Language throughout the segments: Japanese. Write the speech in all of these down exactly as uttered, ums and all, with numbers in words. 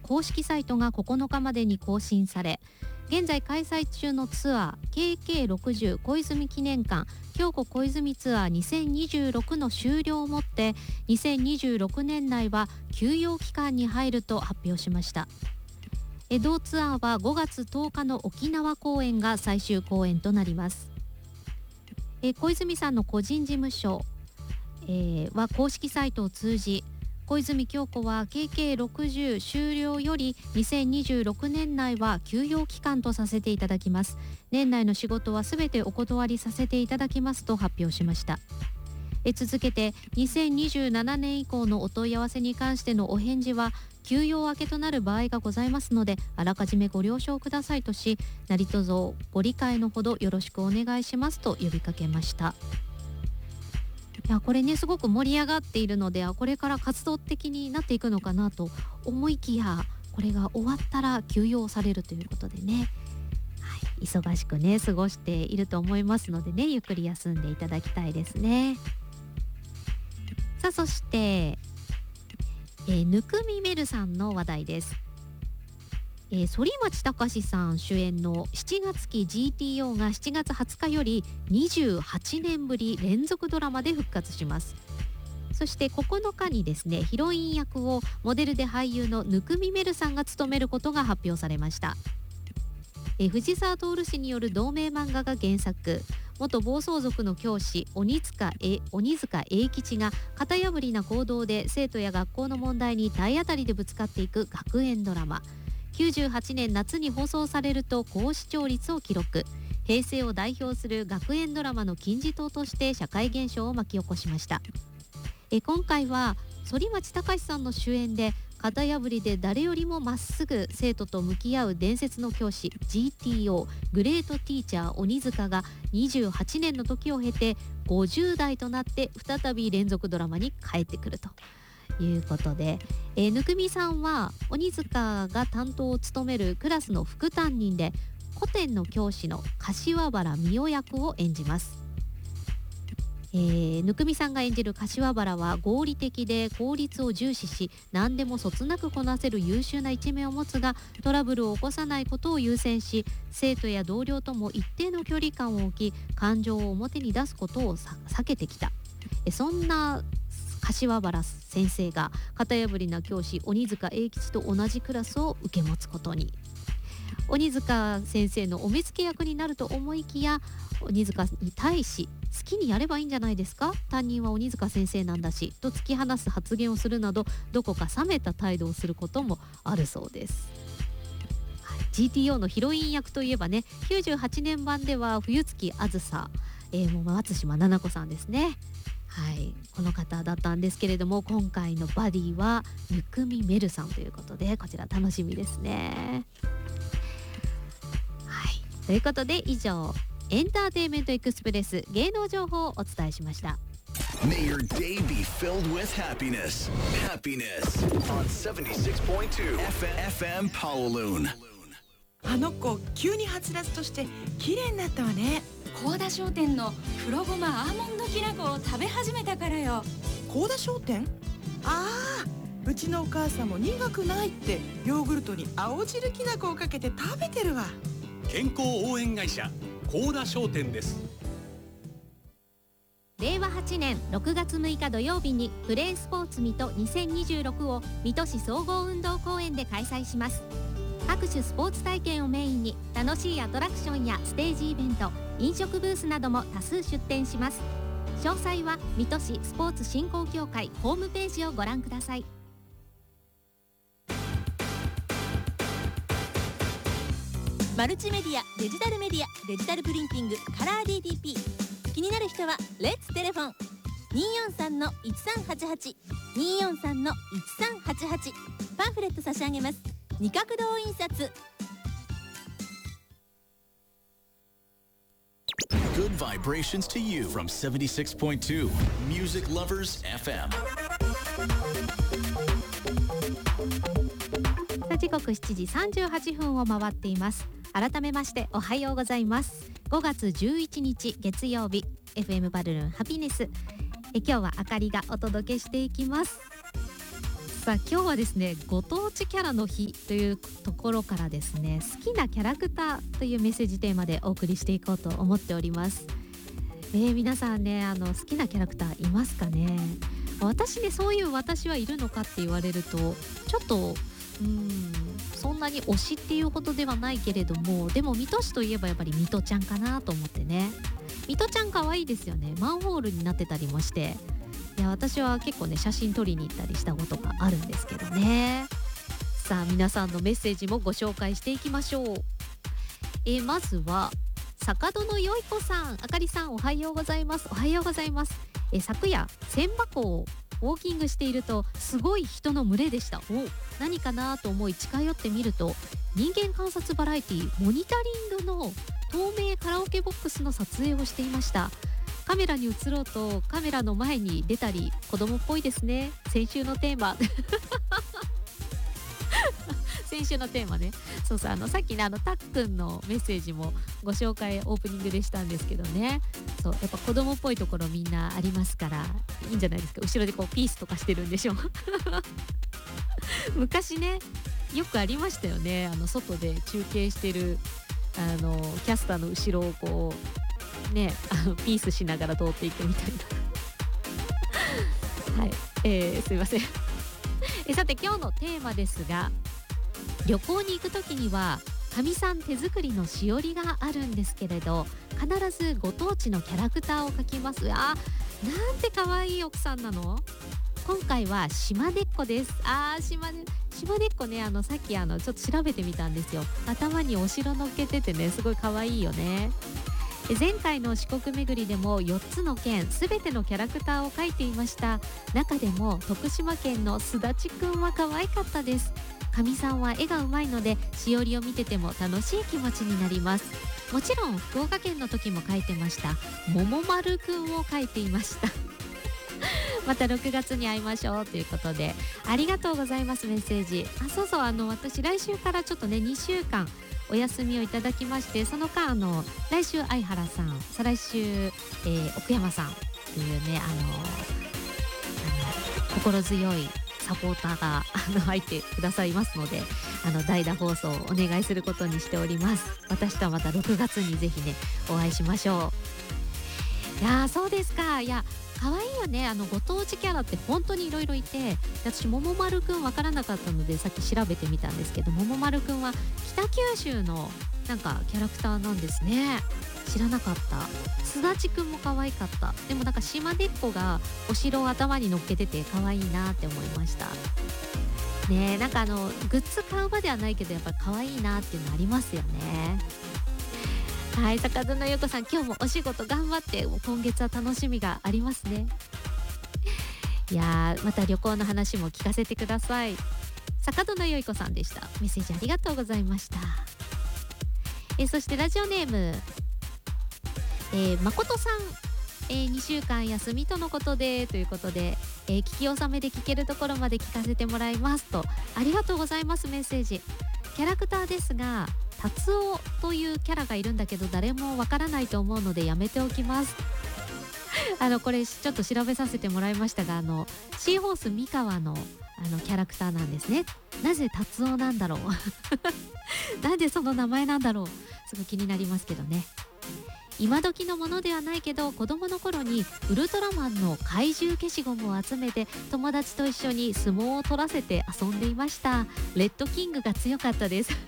公式サイトがここのかまでに更新され、現在開催中のツアー ケーケーろくじゅう 小泉記念館京子小泉ツアーにせんにじゅうろくの終了をもってにせんにじゅうろくねん内は休養期間に入ると発表しました。同ツアーはごがつとおかの沖縄公演が最終公演となります。小泉さんの個人事務所は公式サイトを通じ、小泉京子は ケーケーろくじゅう 終了よりにせんにじゅうろくねん内は休養期間とさせていただきます。年内の仕事はすべてお断りさせていただきますと発表しました。え続けてにせんにじゅうななねん以降のお問い合わせに関してのお返事は休養明けとなる場合がございますので、あらかじめご了承くださいとし、何卒ご理解のほどよろしくお願いしますと呼びかけました。いやこれねすごく盛り上がっているので、これから活動的になっていくのかなと思いきや、これが終わったら休養されるということでね、はい、忙しくね過ごしていると思いますのでね、ゆっくり休んでいただきたいですね。さあそして、えー、ぬくみめるさんの話題です。えー、反町隆史さん主演のしちがつ期 ジーティーオー がしちがつはつかよりにじゅうはちねんぶり連続ドラマで復活します。そしてここのかにですね、ヒロイン役をモデルで俳優のぬくみめるさんが務めることが発表されました。えー、藤沢徹氏による同名漫画が原作、元暴走族の教師鬼塚え鬼塚英吉が型破りな行動で生徒や学校の問題に体当たりでぶつかっていく学園ドラマ。きゅうじゅうはちねん夏に放送されると高視聴率を記録。平成を代表する学園ドラマの金字塔として社会現象を巻き起こしました。え今回は反町隆史さんの主演で、型破りで誰よりもまっすぐ生徒と向き合う伝説の教師 ジーティーオー グレートティーチャー鬼塚がにじゅうはちねんの時を経てごじゅう代となって再び連続ドラマに帰ってくるということで、えー、ぬくみさんは鬼塚が担当を務めるクラスの副担任で、古典の教師の柏原美代役を演じます。えー、ぬくみさんが演じる柏原は合理的で効率を重視し、何でもそつなくこなせる優秀な一面を持つが、トラブルを起こさないことを優先し、生徒や同僚とも一定の距離感を置き、感情を表に出すことを避けてきた。えそんな柏原先生が型破りな教師鬼塚英吉と同じクラスを受け持つことに。鬼塚先生のお目付け役になると思いきや、鬼塚に対し好きにやればいいんじゃないですか、担任は鬼塚先生なんだしと突き放す発言をするなど、どこか冷めた態度をすることもあるそうです。はい、ジーティーオー のヒロイン役といえばね、きゅうじゅうはちねん版では冬月あずさ、えー、もう松島菜々子さんですね。はい、この方だったんですけれども、今回のバディはぬくみめるさんということで、こちら楽しみですね。はい、ということで以上、エンターテインメントエクスプレス芸能情報をお伝えしました。 May your day be filled with happiness. Happiness on セブンティシックスポイントツー エフエム Pawaloon。 あの子急にはつらつとして綺麗になったわね。 高田商店の黒ごまアーモンドきな粉を食べ始めたからよ。 高田商店？ああ、うちのお母さんも苦くないってヨーグルトに青汁きな粉をかけて食べてるわ。 健康応援会社高田商店です。 れいわはちねんろくがつむいか土曜日にプレイスポーツ水戸にせんにじゅうろくを水戸市総合運動公園で開催します。各種スポーツ体験をメインに楽しいアトラクションやステージイベント、飲食ブースなども多数出展します。詳細は水戸市スポーツ振興協会ホームページをご覧ください。 マルチメディア、デジタルメディア、デジタルプリンティング、カラー ディーティーピー。 気になる人はレッツテレフォン にーよんさんのいちさんはちはち にーよんさんのいちさんはちはち。 パンフレット差し上げます。二角堂印刷。 Good vibrations to you from セブンティシックスポイントツー Music Lovers エフエム。 時刻しちじさんじゅうはっぷんを回っています。改めましておはようございます。ごがつじゅういちにち月曜日、 エフエム バルルンハピネス。え今日はあかりがお届けしていきます。 さあ今日はですね、ご当地キャラの日というところからですね、好きなキャラクターというメッセージテーマでお送りしていこうと思っております。えー、皆さんね、あの好きなキャラクターいますかね。私ね、そういう私はいるのかって言われるとちょっとうーんそんなに推しっていうほどではないけれども、でも水戸市といえばやっぱり水戸ちゃんかなと思ってね。水戸ちゃん可愛いですよね。マンホールになってたりもして、いや私は結構ね写真撮りに行ったりしたことがあるんですけどね。さあ皆さんのメッセージもご紹介していきましょう。えー、まずは坂戸のよい子さん、あかりさんおはようございます。おはようございます。えー、昨夜千葉港をウォーキングしているとすごい人の群れでした。お何かなと思い近寄ってみると、人間観察バラエティモニタリングの透明カラオケボックスの撮影をしていました。カメラに映ろうとカメラの前に出たり、子供っぽいですね。先週のテーマ先週のテーマね。そうそう、あのさっきね、あのたっくんのメッセージもご紹介オープニングでしたんですけどね。そうやっぱ子供っぽいところみんなありますからいいんじゃないですか。後ろでこうピースとかしてるんでしょ昔ねよくありましたよね。あの外で中継してるあのキャスターの後ろをこうね、あのピースしながら通っていくみたいなはい、えー、すいませんえさて今日のテーマですが、旅行に行くときにはかみさん手作りのしおりがあるんですけれど、必ずご当地のキャラクターを描きます。あーなんて可愛い奥さんなの。今回は島根っこです。あー島根島根っこね、あのさっきあのちょっと調べてみたんですよ。頭にお城乗っけててね、すごい可愛いよね。前回の四国巡りでもよっつの県すべてのキャラクターを描いていました。中でも徳島県のすだちくんは可愛かったです。かみさんは絵がうまいのでしおりを見てても楽しい気持ちになります。もちろん福岡県の時も描いてました。ももまるくんを描いていましたまたろくがつに会いましょうということで、ありがとうございます。メッセージ。あそうそう、あの私来週からちょっとねにしゅうかんお休みをいただきまして、その間あの来週相原さん、再来週、えー、奥山さんというね、あのあの心強いサポーターがあの入ってくださいますので、あの代打放送をお願いすることにしております。私とはまたろくがつにぜひねお会いしましょう。いやーそうですか。いや可愛いよね。あのご当地キャラって本当にいろいろいて、私ももまるくんわからなかったのでさっき調べてみたんですけど、ももまるくんは北九州のなんかキャラクターなんですね。知らなかった。すだちくんも可愛かった。でもなんか島根っこがお城を頭に乗っけてて可愛いなって思いましたね。えなんかあのグッズ買うまではないけどやっぱり可愛いなっていうのありますよね。はい、坂戸のよこさん、今日もお仕事頑張って、今月は楽しみがありますね。いやーまた旅行の話も聞かせてください。坂戸のよいこさんでした。メッセージありがとうございました。えそしてラジオネーム、えー、誠さん、えー、にしゅうかん休みとのことでということで、えー、聞き納めで聞けるところまで聞かせてもらいますと、ありがとうございます。メッセージ。キャラクターですが達夫というキャラがいるんだけど誰もわからないと思うのでやめておきますあのこれちょっと調べさせてもらいましたが、あのシーホース三河のあのキャラクターなんですね。なぜ達夫なんだろうなんでその名前なんだろう、すごい気になりますけどね。今時のものではないけど子供の頃にウルトラマンの怪獣消しゴムを集めて友達と一緒に相撲を取らせて遊んでいました。レッドキングが強かったです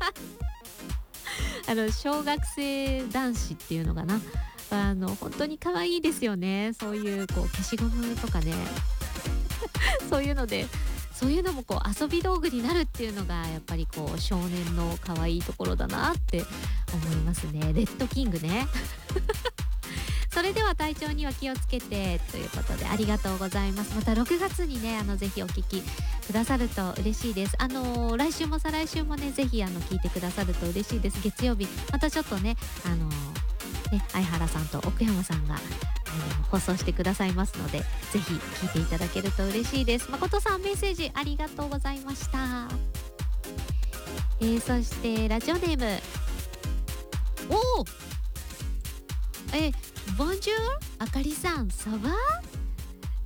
あの小学生男子っていうのかな、あの本当に可愛いですよね。そういうこう消しゴムとかねそういうのでそういうのもこう遊び道具になるっていうのがやっぱりこう少年の可愛いところだなって思いますね。レッドキングねそれでは体調には気をつけてということで、ありがとうございます。またろくがつにねあのぜひお聞きくださると嬉しいです。あのー、来週も再来週もねぜひあの聞いてくださると嬉しいです。月曜日またちょっとねあのー、ね相原さんと奥山さんが放送してくださいますので、ぜひ聞いていただけると嬉しいです。誠さんメッセージありがとうございました。えー、そしてラジオネーム、おーえボンジュールあかりさん、サバ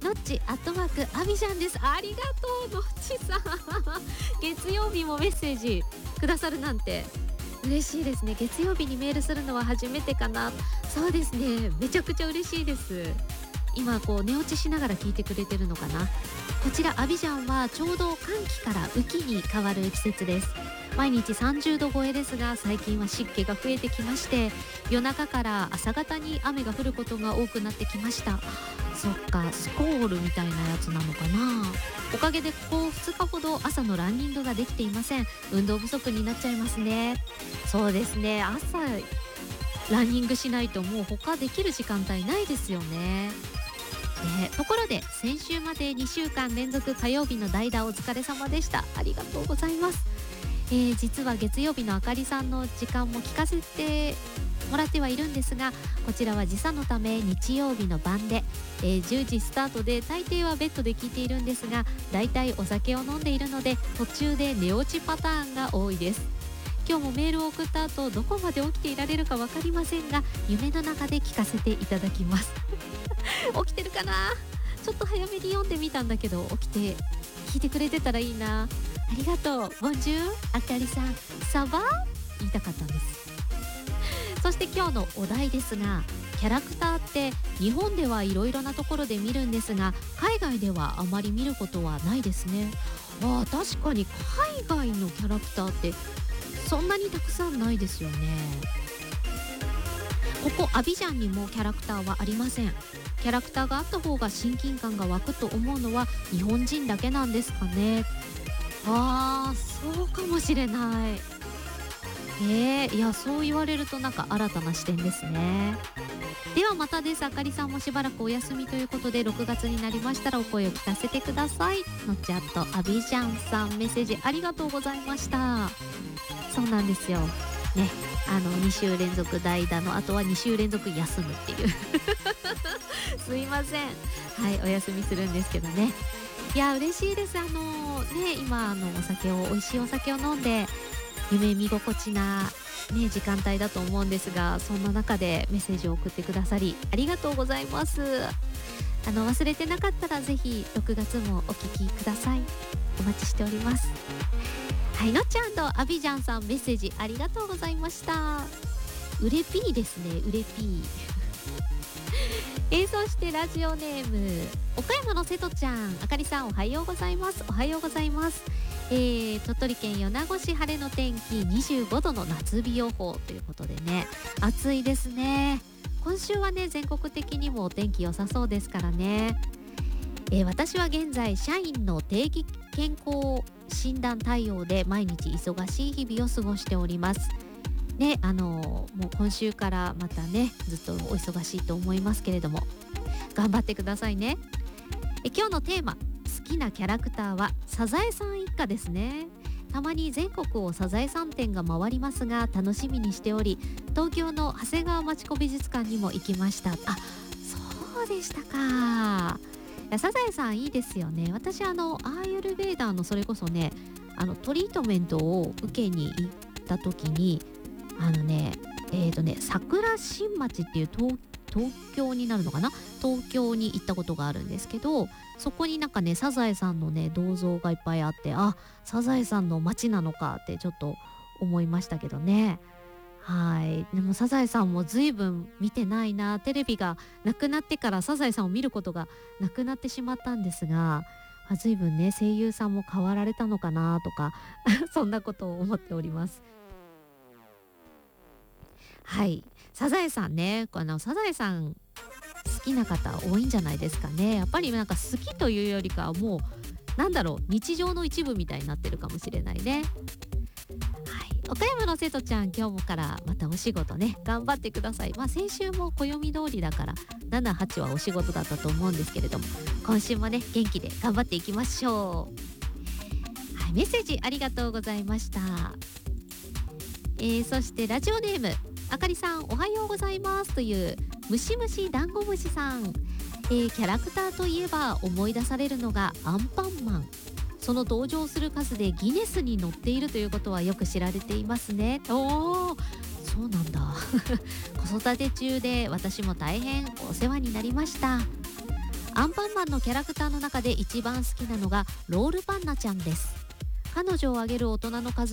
のっちアットマークアビジャンです。ありがとうのっちさん月曜日もメッセージくださるなんて嬉しいですね。月曜日にメールするのは初めてかな。そうですね、めちゃくちゃ嬉しいです。今こう寝落ちしながら聞いてくれてるのかな。こちらアビジャンはちょうど寒気から雨季に変わる季節です。毎日さんじゅうど超えですが、最近は湿気が増えてきまして、夜中から朝方に雨が降ることが多くなってきました。そっか、スコールみたいなやつなのかな。おかげでここふつかほど朝のランニングができていません。運動不足になっちゃいますね。そうですね、朝ランニングしないともう他できる時間帯ないですよね。ね、ところで先週までにしゅうかん連続火曜日の代打お疲れ様でした。ありがとうございます。えー、実は月曜日のあかりさんの時間も聞かせてもらってはいるんですが、こちらは時差のため日曜日の晩で、えー、じゅうじスタートで、大抵はベッドで聞いているんですが、だいたいお酒を飲んでいるので途中で寝落ちパターンが多いです。今日もメールを送った後どこまで起きていられるか分かりませんが、夢の中で聞かせていただきます起きてるかな。ちょっと早めに読んでみたんだけど、起きて聞いてくれてたらいいな。ありがとう。ボンジュールあかりさん、サバ言いたかったんです。そして今日のお題ですが、キャラクターって日本ではいろいろなところで見るんですが、海外ではあまり見ることはないですね。あ、確かに海外のキャラクターってそんなにたくさんないですよね。ここアビジャンにもキャラクターはありません。キャラクターがあった方が親近感が湧くと思うのは日本人だけなんですかね。あー、そうかもしれない。えー、いや、そう言われるとなんか新たな視点ですね。ではまたです。あかりさんもしばらくお休みということで、ろくがつになりましたらお声を聞かせてください。のちゃっとアビジャンさん、メッセージありがとうございました。そうなんですよね、あのに週連続代打の後はに週連続休むっていうすいません、はい、お休みするんですけどね。いや嬉しいです。あのね、今あのお酒を美味しいお酒を飲んで夢見心地な、ね、時間帯だと思うんですが、そんな中でメッセージを送ってくださりありがとうございます。あの忘れてなかったらぜひろくがつもお聞きください。お待ちしております。はい、のっちゃんとアビジャンさん、メッセージありがとうございました。うれぴーですね、うれぴーえー、そしてラジオネーム岡山の瀬戸ちゃん、あかりさんおはようございます。おはようございます。えー、鳥取県米子市晴れの天気、にじゅうごどの夏日予報ということでね、暑いですね。今週はね、全国的にもお天気良さそうですからね。えー、私は現在社員の定期健康診断対応で毎日忙しい日々を過ごしておりますね。あのもう今週からまたね、ずっとお忙しいと思いますけれども、頑張ってくださいね。え今日のテーマ、好きなキャラクターはサザエさん一家ですね。たまに全国をサザエさん展が回りますが、楽しみにしており、東京の長谷川町子美術館にも行きました。あ、そうでしたか。サザエさんいいですよね。私あのアーユルベーダーのそれこそね、あのトリートメントを受けに行った時に、あのねえーとね桜新町っていう 東, 東京になるのかな、東京に行ったことがあるんですけど、そこになんかねサザエさんのね銅像がいっぱいあって、あ、サザエさんの町なのかってちょっと思いましたけどね。はい、でもサザエさんも随分見てないな。テレビがなくなってからサザエさんを見ることがなくなってしまったんですが、あ、随分ね声優さんも変わられたのかなとかそんなことを思っております。はい、サザエさんね、あのサザエさん好きな方多いんじゃないですかね。やっぱりなんか好きというよりかはもうなんだろう、日常の一部みたいになってるかもしれないね。岡山の瀬戸ちゃん、今日もからまたお仕事ね頑張ってください。まあ先週も暦通りだからなな、はちはお仕事だったと思うんですけれども、今週もね元気で頑張っていきましょう。はい、メッセージありがとうございました。えー、そしてラジオネームあかりさん、おはようございますというムシムシダンゴムシさん、えー、キャラクターといえば思い出されるのがアンパンマン。その登場する数でギネスに載っているということはよく知られていますね。おー、そうなんだ子育て中で私も大変お世話になりました。 アンパンマンのキャラクターの中で一番好きなのがロールパンナちゃんです。彼女を挙げる大人の数